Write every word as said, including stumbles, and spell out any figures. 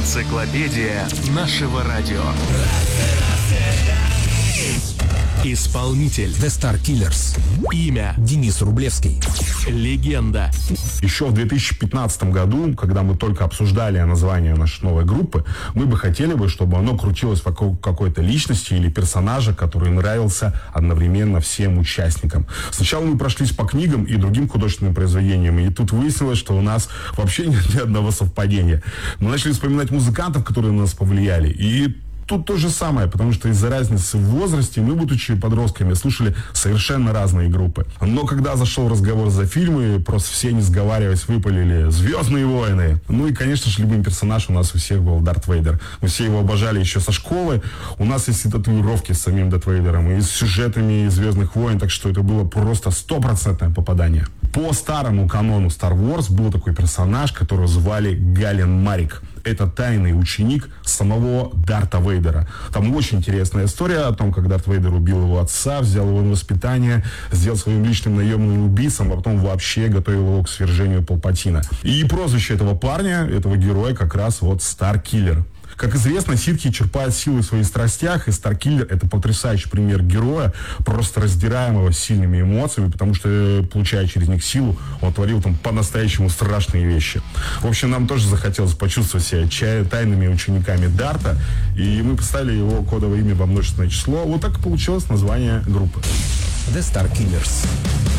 Энциклопедия нашего радио. Исполнитель The Star Killers. Имя Денис Рублевский. Легенда. Еще в две тысячи пятнадцатом году, когда мы только обсуждали название нашей новой группы, мы бы хотели бы, чтобы оно крутилось вокруг какой-то личности или персонажа, который нравился одновременно всем участникам. Сначала мы прошлись по книгам и другим художественным произведениям, и тут выяснилось, что у нас вообще нет ни одного совпадения. Мы начали вспоминать музыкантов, которые на нас повлияли, и тут то же самое, потому что из-за разницы в возрасте мы, будучи подростками, слушали совершенно разные группы. Но когда зашел разговор за фильмы, просто все, не сговариваясь, выпалили «Звездные войны». Ну и, конечно же, любимый персонаж у нас у всех был Дарт Вейдер. Мы все его обожали еще со школы. У нас есть и татуировки с самим Дарт Вейдером, и с сюжетами «Звездных войн», так что это было просто стопроцентное попадание. По старому канону Star Wars был такой персонаж, которого звали Гален Марик. Это тайный ученик самого Дарта Вейдера. Там очень интересная история о том, как Дарт Вейдер убил его отца, взял его на воспитание, сделал своим личным наемным убийцем, а потом вообще готовил его к свержению Палпатина. И прозвище этого парня, этого героя, как раз вот Star Killer. Как известно, ситхи черпают силы в своих страстях, и Старкиллер — это потрясающий пример героя, просто раздираемого сильными эмоциями, потому что, получая через них силу, он творил там по-настоящему страшные вещи. В общем, нам тоже захотелось почувствовать себя чай, тайными учениками Дарта, и мы поставили его кодовое имя во множественное число. Вот так и получилось название группы. The Star Killers.